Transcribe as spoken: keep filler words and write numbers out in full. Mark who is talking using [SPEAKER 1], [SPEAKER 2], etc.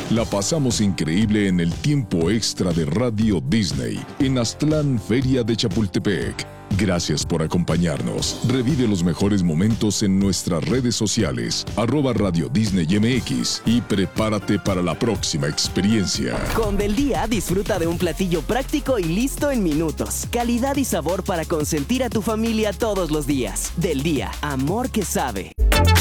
[SPEAKER 1] La pasamos increíble en el tiempo extra de Radio Disney en Aztlán, Feria de Chapultepec. Gracias por acompañarnos. Revive los mejores momentos en nuestras redes sociales, arroba Radio Disney M X, y prepárate para la próxima experiencia.
[SPEAKER 2] Con Del Día, disfruta de un platillo práctico y listo en minutos. Calidad y sabor para consentir a tu familia todos los días. Del Día, amor que sabe.